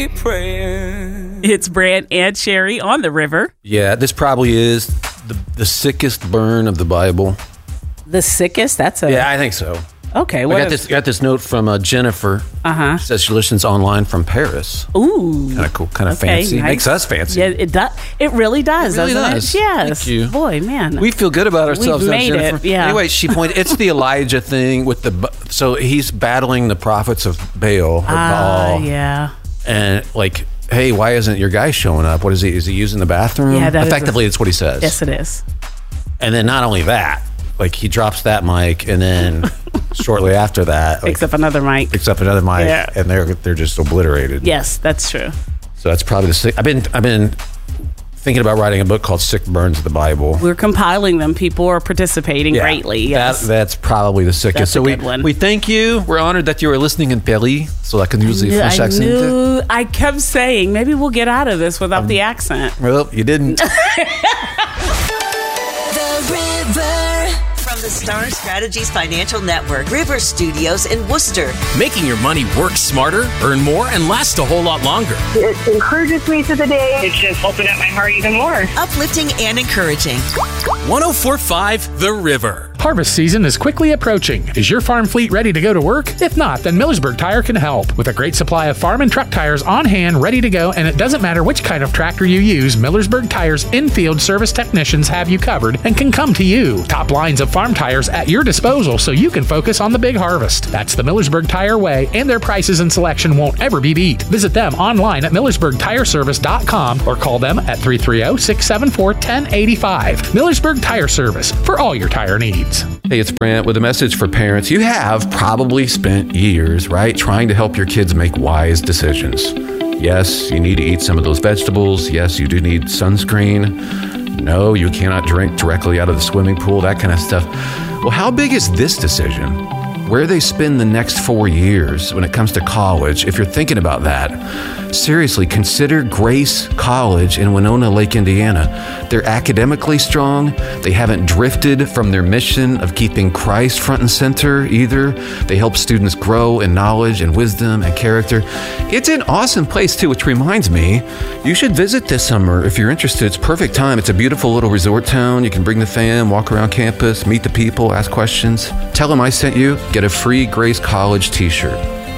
keep praying. It's Brant and Sherry on the river. Yeah, this probably is the sickest burn of the Bible. The sickest? Yeah, I think so. Okay. I got this note from Jennifer. Uh-huh. She says she listens online from Paris. Ooh. Kind of cool, kind of fancy. Nice. Makes us fancy. Yeah, it does. It really does, doesn't it? Yes. Thank you. Boy, man. We feel good about ourselves. We've made Jennifer. it, yeah. Anyway, she pointed, it's the Elijah thing with so he's battling the prophets of Baal or Baal. Yeah. And like, hey, why isn't your guy showing up? What is he? Is he using the bathroom? Yeah, effectively, that's what he says. Yes, it is. And then not only that, like he drops that mic, and then shortly after that, Picks up another mic. Yeah. And they're just obliterated. Yes, that's true. So that's probably the sick. I've been thinking about writing a book called Sick Burns of the Bible. We're compiling them. People are participating greatly. Yes. That's probably the sickest. That's a good one. We thank you. We're honored that you are listening in Paris, so I can use the French accent. I kept saying maybe we'll get out of this without the accent. Well, you didn't. From the Star Strategies Financial Network, River Studios in Worcester. Making your money work smarter, earn more, and last a whole lot longer. It encourages me through the day. It's just opened up my heart even more. Uplifting and encouraging. 104.5 The River. Harvest season is quickly approaching. Is your farm fleet ready to go to work? If not, then Millersburg Tire can help. With a great supply of farm and truck tires on hand, ready to go, and it doesn't matter which kind of tractor you use, Millersburg Tire's in-field service technicians have you covered and can come to you. Top lines of farm tires at your disposal so you can focus on the big harvest. That's the Millersburg Tire way, and their prices and selection won't ever be beat. Visit them online at MillersburgTireservice.com or call them at 330-674-1085. Millersburg Tire Service, for all your tire needs. Hey, it's Brant with a message for parents. You have probably spent years, right, trying to help your kids make wise decisions. Yes, you need to eat some of those vegetables. Yes, you do need sunscreen. No, you cannot drink directly out of the swimming pool, that kind of stuff. Well, how big is this decision? Where they spend the next 4 years when it comes to college, if you're thinking about that, seriously, consider Grace College in Winona Lake, Indiana. They're academically strong. They haven't drifted from their mission of keeping Christ front and center either. They help students grow in knowledge and wisdom and character. It's an awesome place too, which reminds me, you should visit this summer if you're interested. It's perfect time. It's a beautiful little resort town. You can bring the fam, walk around campus, meet the people, ask questions. Tell them I sent you. Get a free Grace College t-shirt.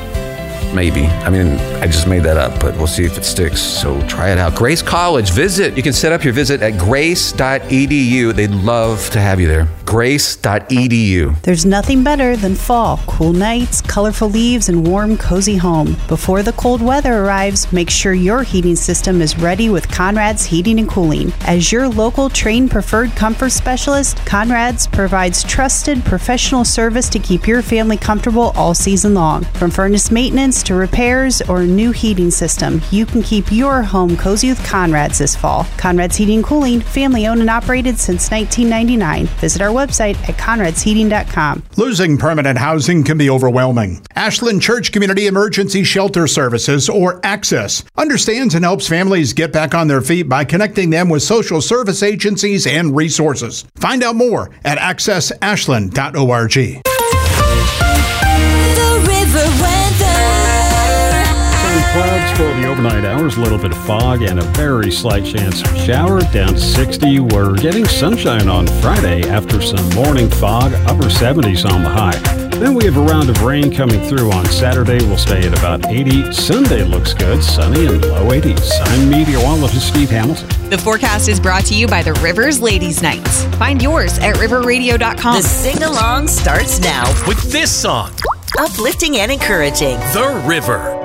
Maybe. I mean, I just made that up, but we'll see if it sticks. So try it out. Grace College. Visit. You can set up your visit at grace.edu. They'd love to have you there. Grace.edu. There's nothing better than fall. Cool nights, colorful leaves, and warm, cozy home. Before the cold weather arrives, make sure your heating system is ready with Conrad's Heating and Cooling. As your local trained preferred comfort specialist, Conrad's provides trusted professional service to keep your family comfortable all season long. From furnace maintenance to repairs or a new heating system, you can keep your home cozy with Conrad's this fall. Conrad's Heating and Cooling, family owned and operated since 1999. Visit our website at conradsheating.com. Losing permanent housing can be overwhelming. Ashland Church Community Emergency Shelter Services, or ACCESS, understands and helps families get back on their feet by connecting them with social service agencies and resources. Find out more at accessashland.org. Clouds for the overnight hours, a little bit of fog and a very slight chance of shower. Down to 60. We're getting sunshine on Friday after some morning fog, upper 70s on the high. Then we have a round of rain coming through on Saturday. We'll stay at about 80. Sunday looks good, sunny and low 80s. I'm meteorologist Steve Hamilton. The forecast is brought to you by the Rivers Ladies Nights. Find yours at riverradio.com. The sing-along starts now with this song. Uplifting and encouraging. The River.